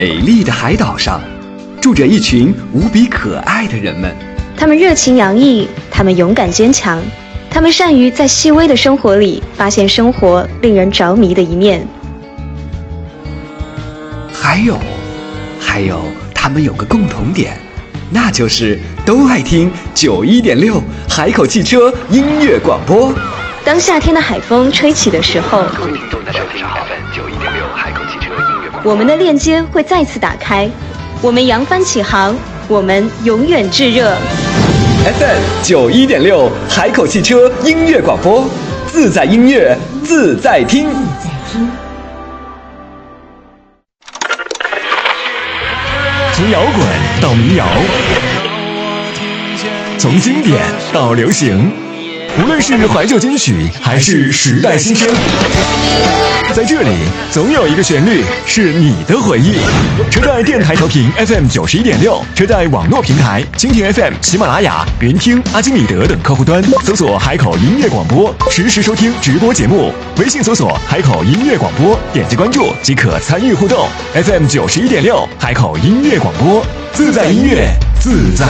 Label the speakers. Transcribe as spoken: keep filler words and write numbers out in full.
Speaker 1: 美丽的海岛上，住着一群无比可爱的人们。
Speaker 2: 他们热情洋溢，他们勇敢坚强，他们善于在细微的生活里发现生活令人着迷的一面。
Speaker 1: 还有，还有，他们有个共同点，那就是都爱听九一点六海口汽车音乐广播。
Speaker 2: 当夏天的海风吹起的时候，我们的链接会再次打开，我们扬帆起航，我们永远炙热。
Speaker 1: F M 九一点六海口汽车音乐广播，自在音乐，自在听。
Speaker 3: 从摇滚到民谣，从经典到流行，无论是怀旧金曲还是时代新声，在这里总有一个旋律是你的回忆。车载电台调频 F M 九十一点六，车载网络平台蜻蜓 F M、喜马拉雅、云听、阿基米德等客户端搜索海口音乐广播，实时收听直播节目。微信搜索海口音乐广播，点击关注即可参与互动。F M 九十一点六，海口音乐广播，自在音乐，自在